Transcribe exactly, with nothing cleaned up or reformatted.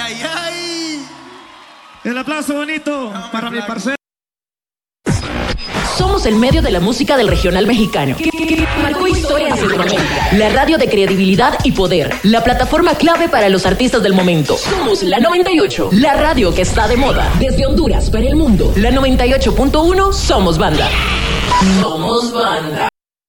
ay, ay. El aplauso bonito No, para mi flaco. parcero. Somos el medio de la música del regional mexicano, que, que- que marcó historia en Centroamérica. La radio de credibilidad y poder. La plataforma clave para los artistas del momento. Somos la noventa y ocho, la radio que está de moda. Desde Honduras para el mundo. La noventa y ocho punto uno, somos banda. Somos banda.